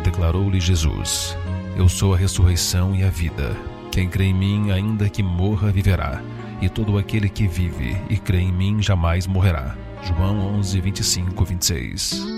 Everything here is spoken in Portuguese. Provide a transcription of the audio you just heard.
declarou-lhe Jesus: Eu sou a ressurreição e a vida. Quem crê em mim, ainda que morra, viverá. E todo aquele que vive e crê em mim jamais morrerá. João 11, 25, 26.